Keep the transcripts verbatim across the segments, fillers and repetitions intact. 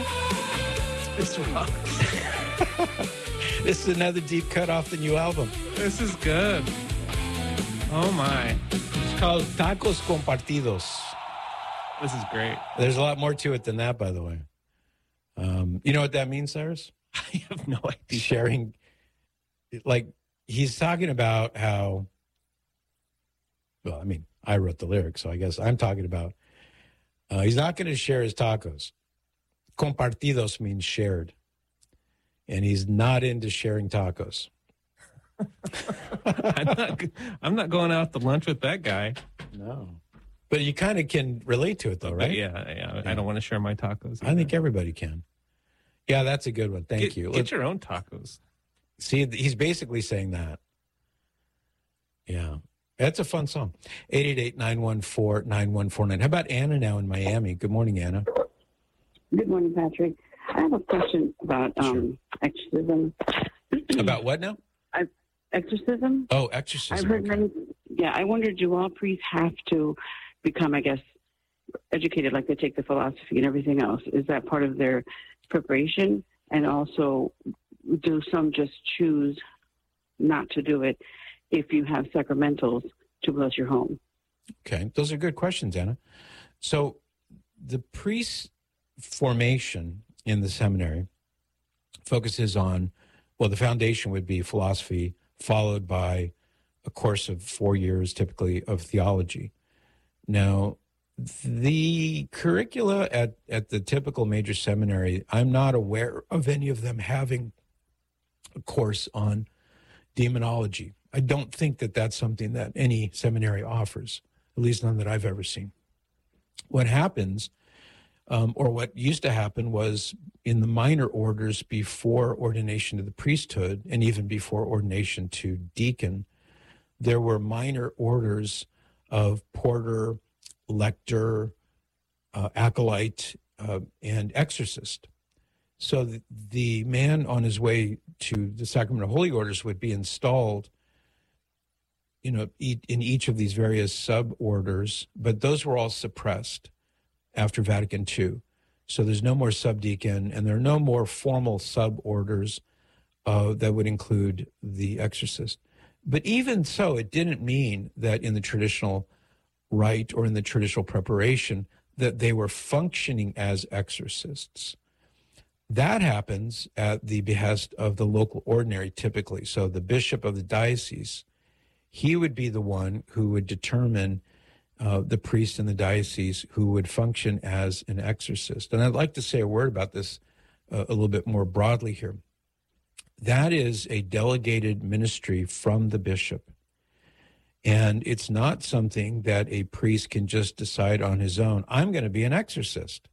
This rocks. This is another deep cut off the new album. This is good. Oh, my. It's called Tacos Compartidos. This is great. There's a lot more to it than that, by the way. Um, you know what that means, Cyrus? I have no idea. Sharing, like, he's talking about how, well, I mean, I wrote the lyrics, so I guess I'm talking about, uh, he's not going to share his tacos. Compartidos means shared. And he's not into sharing tacos. I'm not, I'm not going out to lunch with that guy. No. But you kind of can relate to it, though, right? Yeah, yeah. yeah. I don't want to share my tacos either. I think everybody can. Yeah, that's a good one. Thank get, you. Get Let's, your own tacos. See, he's basically saying that. Yeah. That's a fun song. eight eight eight, nine one four, nine one four nine. How about Anna now in Miami? Good morning, Anna. Good morning, Patrick. I have a question about um, sure. exorcism. About what now? I, exorcism. Oh, exorcism. I've heard okay. many. Yeah, I wonder, do all priests have to become, I guess, educated like they take the philosophy and everything else? Is that part of their preparation? And also, do some just choose not to do it if you have sacramentals to bless your home? Okay, those are good questions, Anna. So the priest formation in the seminary focuses on, well, the foundation would be philosophy, followed by a course of four years, typically, of theology. Now, the curricula at, at the typical major seminary, I'm not aware of any of them having a course on demonology. I don't think that that's something that any seminary offers, at least none that I've ever seen. What happens, um, or what used to happen, was in the minor orders before ordination to the priesthood, and even before ordination to deacon, there were minor orders of porter, lector, uh, acolyte, uh, and exorcist. So the, the man on his way to the sacrament of holy orders would be installed, you know, in each of these various sub-orders, but those were all suppressed after Vatican Two. So there's no more subdeacon, and there are no more formal sub-orders uh, that would include the exorcist. But even so, it didn't mean that in the traditional rite or in the traditional preparation that they were functioning as exorcists. That happens at the behest of the local ordinary, typically. So the bishop of the diocese, he would be the one who would determine uh, the priest in the diocese who would function as an exorcist. And I'd like to say a word about this uh, a little bit more broadly here. That is a delegated ministry from the bishop. And it's not something that a priest can just decide on his own, I'm going to be an exorcist.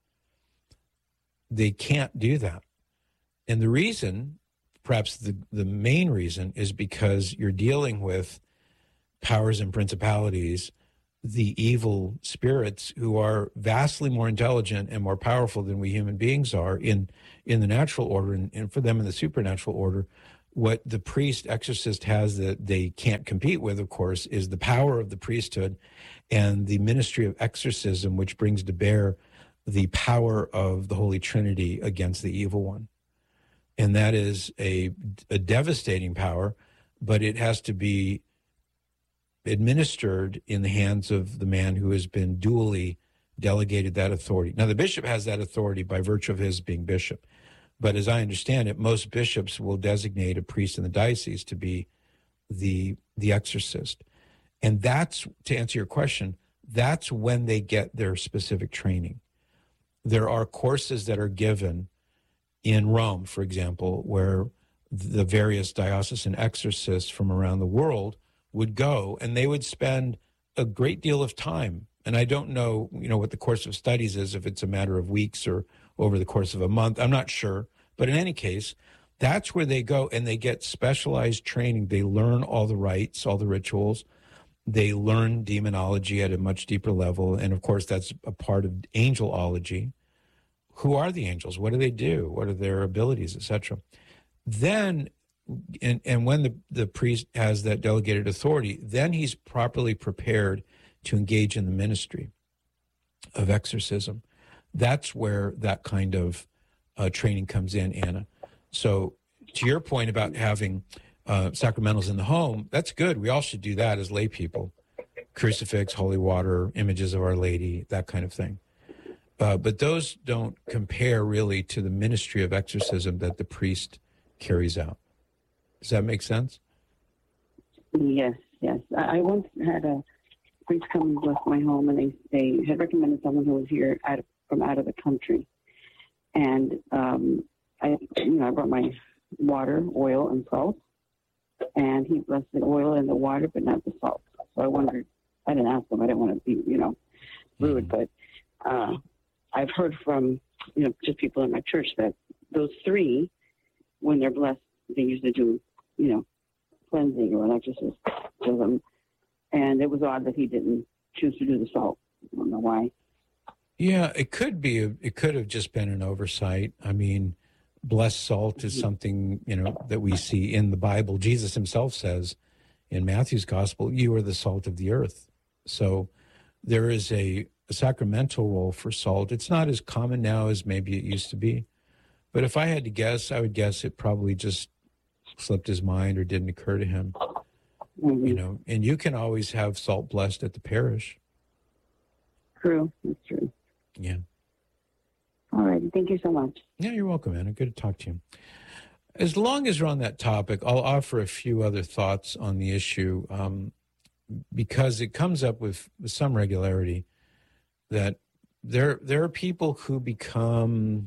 They can't do that. And the reason, perhaps the, the main reason, is because you're dealing with powers and principalities, the evil spirits who are vastly more intelligent and more powerful than we human beings are in, in the natural order, and, and for them in the supernatural order. What the priest exorcist has that they can't compete with, of course, is the power of the priesthood and the ministry of exorcism, which brings to bear the power of the Holy Trinity against the evil one. And that is a, a devastating power, but it has to be administered in the hands of the man who has been duly delegated that authority. Now, the bishop has that authority by virtue of his being bishop. But as I understand it, most bishops will designate a priest in the diocese to be the, the exorcist. And that's, to answer your question, that's when they get their specific training. There are courses that are given in Rome, for example, where the various diocesan exorcists from around the world would go, and they would spend a great deal of time. And I don't know, you know, what the course of studies is, if it's a matter of weeks or over the course of a month. I'm not sure. But in any case, that's where they go, and they get specialized training. They learn all the rites, all the rituals. They learn demonology at a much deeper level. And, of course, that's a part of angelology. Who are the angels? What do they do? What are their abilities, et cetera? Then, and, and when the, the priest has that delegated authority, then he's properly prepared to engage in the ministry of exorcism. That's where that kind of uh, training comes in, Anna. So to your point about having uh, sacramentals in the home, that's good. We all should do that as lay people. Crucifix, holy water, images of Our Lady, that kind of thing. Uh, but those don't compare really to the ministry of exorcism that the priest carries out. Does that make sense? Yes, yes. I, I once had a priest come and bless my home, and they, they had recommended someone who was here out of, from out of the country. And um, I, you know, I brought my water, oil, and salt, and he blessed the oil and the water, but not the salt. So I wondered, I didn't ask him, I didn't want to be, you know, rude, Mm-hmm. but uh, I've heard from, you know, just people in my church that those three, when they're blessed, they usually do, you know, cleansing or an exorcism. And it was odd that he didn't choose to do the salt. I don't know why. Yeah, it could be. It could have just been an oversight. I mean, blessed salt is something, you know, that we see in the Bible. Jesus himself says in Matthew's gospel, you are the salt of the earth. So there is a, a sacramental role for salt. It's not as common now as maybe it used to be. But if I had to guess, I would guess it probably just slipped his mind or didn't occur to him. Mm-hmm. You know, and you can always have salt blessed at the parish. True, that's true. Yeah. All right, thank you so much. Yeah, you're welcome, Anna. Good to talk to you. As long as we're on that topic, I'll offer a few other thoughts on the issue um, because it comes up with, with some regularity that there there are people who become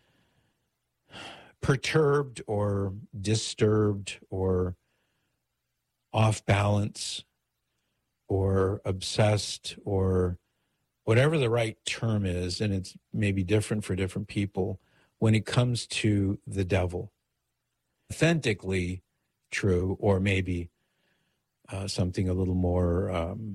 perturbed or disturbed or off balance or obsessed or whatever the right term is, and it's maybe different for different people when it comes to the devil. Authentically true, or maybe uh, something a little more, um,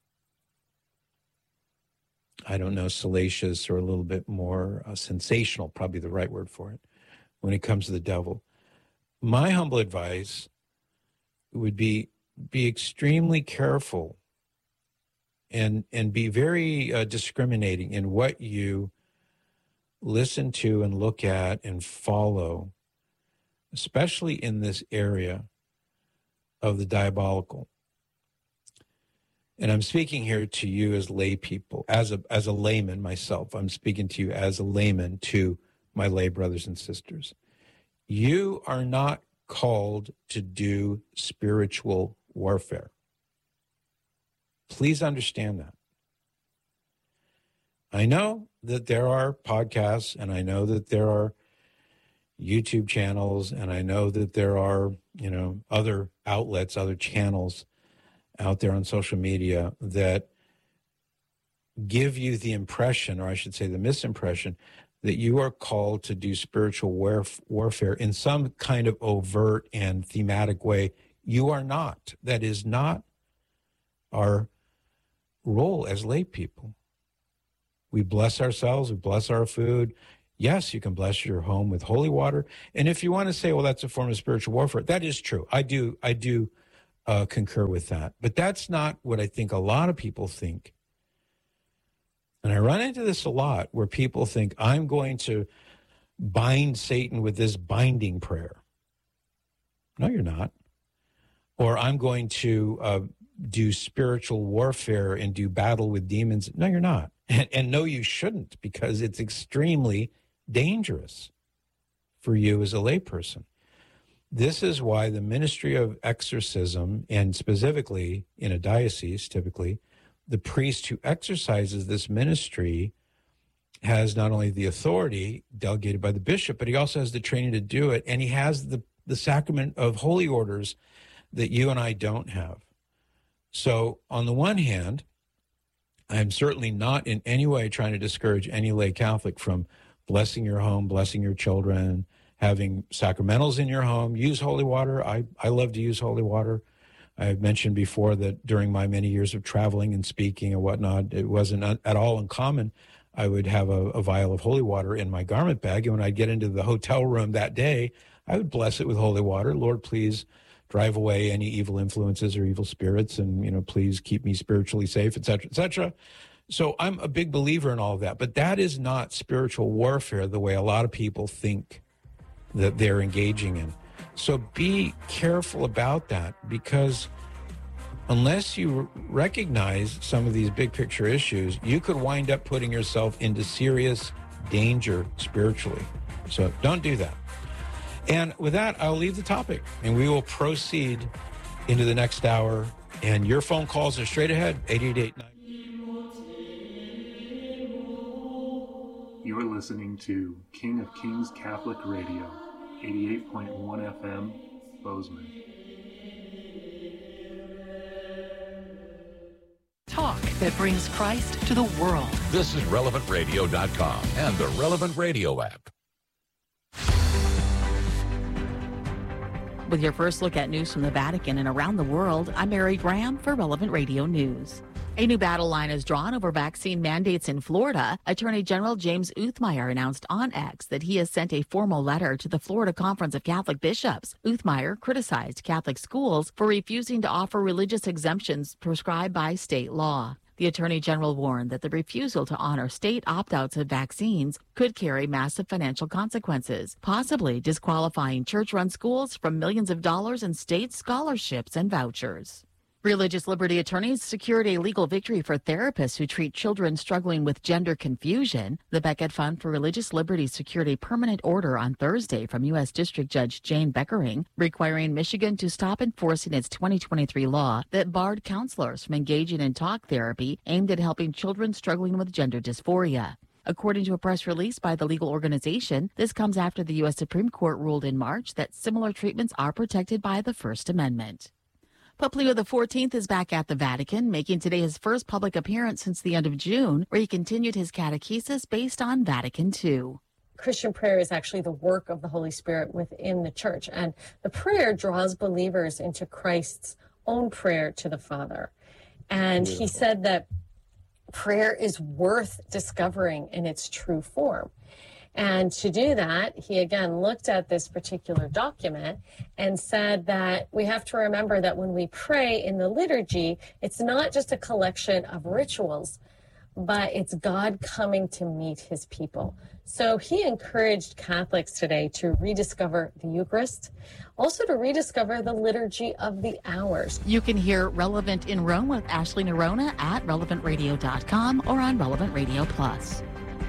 I don't know, salacious or a little bit more uh, sensational, probably the right word for it, when it comes to the devil. My humble advice would be be extremely careful and and be very uh, discriminating in what you listen to and look at and follow, especially in this area of the diabolical. And I'm speaking here to you as lay people, as a as a layman myself. I'm speaking to you as a layman to my lay brothers and sisters. You are not called to do spiritual warfare. Please understand that. I know that there are podcasts, and I know that there are YouTube channels, and I know that there are, you know, other outlets, other channels out there on social media that give you the impression, or I should say the misimpression, that you are called to do spiritual warf- warfare in some kind of overt and thematic way. You are not. That is not our role as lay people. We bless ourselves, we bless our food. Yes, you can bless your home with holy water. And if you want to say, well, that's a form of spiritual warfare, that is true. I do, I do uh, concur with that. But that's not what I think a lot of people think. And I run into this a lot where people think, I'm going to bind Satan with this binding prayer. No, you're not. Or I'm going to uh, do spiritual warfare and do battle with demons. No, you're not. And, and no, you shouldn't, because it's extremely dangerous for you as a layperson. This is why the ministry of exorcism, and specifically in a diocese, typically, the priest who exercises this ministry has not only the authority delegated by the bishop, but he also has the training to do it. And he has the, the sacrament of holy orders that you and I don't have. So on the one hand, I'm certainly not in any way trying to discourage any lay Catholic from blessing your home, blessing your children, having sacramentals in your home. Use holy water. I, I love to use holy water. I've mentioned before that during my many years of traveling and speaking and whatnot, it wasn't at all uncommon. I would have a, a vial of holy water in my garment bag, and when I'd get into the hotel room that day, I would bless it with holy water. Lord, please drive away any evil influences or evil spirits, and, you know, please keep me spiritually safe, et cetera, et cetera. So I'm a big believer in all of that, but that is not spiritual warfare the way a lot of people think that they're engaging in. So be careful about that, because unless you recognize some of these big picture issues, you could wind up putting yourself into serious danger spiritually. So don't do that. And with that, I'll leave the topic and we will proceed into the next hour. And your phone calls are straight ahead, eight eight eight nine. You are listening to King of Kings Catholic Radio, eighty-eight point one F M, Bozeman. Talk that brings Christ to the world. This is relevant radio dot com and the Relevant Radio app. With your first look at news from the Vatican and around the world, I'm Mary Graham for Relevant Radio News. A new battle line is drawn over vaccine mandates in Florida. Attorney General James Uthmeier announced on X that he has sent a formal letter to the Florida Conference of Catholic Bishops. Uthmeier criticized Catholic schools for refusing to offer religious exemptions prescribed by state law. The Attorney General warned that the refusal to honor state opt-outs of vaccines could carry massive financial consequences, possibly disqualifying church-run schools from millions of dollars in state scholarships and vouchers. Religious liberty attorneys secured a legal victory for therapists who treat children struggling with gender confusion. The Beckett Fund for Religious Liberty secured a permanent order on Thursday from U S District Judge Jane Beckering, requiring Michigan to stop enforcing its twenty twenty-three law that barred counselors from engaging in talk therapy aimed at helping children struggling with gender dysphoria. According to a press release by the legal organization, this comes after the U S Supreme Court ruled in March that similar treatments are protected by the First Amendment. Pope Leo the fourteenth is back at the Vatican, making today his first public appearance since the end of June, where he continued his catechesis based on Vatican two. Christian prayer is actually the work of the Holy Spirit within the church, and the prayer draws believers into Christ's own prayer to the Father. And he said that prayer is worth discovering in its true form. And to do that, he again looked at this particular document and said that we have to remember that when we pray in the liturgy, it's not just a collection of rituals, but it's God coming to meet his people. So he encouraged Catholics today to rediscover the Eucharist, also to rediscover the liturgy of the hours. You can hear Relevant in Rome with Ashley Nerona at relevant radio dot com or on Relevant Radio Plus.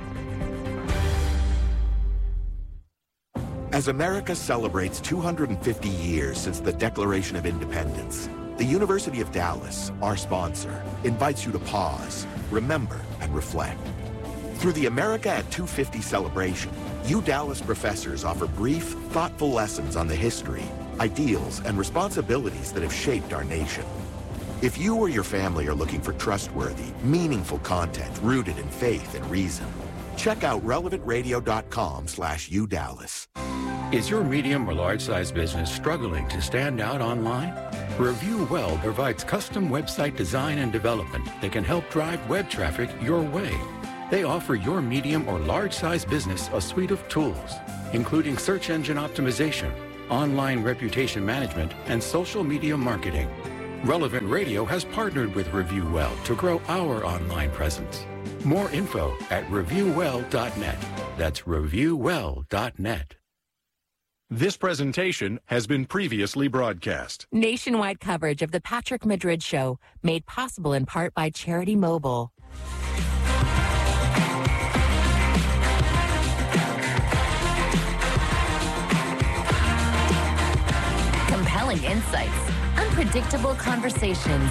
As America celebrates two hundred fifty years since the Declaration of Independence, the University of Dallas, our sponsor, invites you to pause, remember, and reflect. Through the America at two fifty celebration, U Dallas professors offer brief, thoughtful lessons on the history, ideals, and responsibilities that have shaped our nation. If you or your family are looking for trustworthy, meaningful content rooted in faith and reason, check out relevant radio dot com slash U Dallas. Is your medium or large size business struggling to stand out online? Review Well provides custom website design and development that can help drive web traffic your way. They offer your medium or large size business a suite of tools, including search engine optimization, online reputation management, and social media marketing. Relevant Radio has partnered with Review Well to grow our online presence. More info at review well dot net. That's review well dot net. This presentation has been previously broadcast. Nationwide coverage of the Patrick Madrid Show, made possible in part by Charity Mobile. Compelling insights, unpredictable conversations,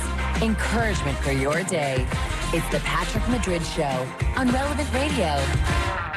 encouragement for your day. It's the Patrick Madrid Show on Relevant Radio.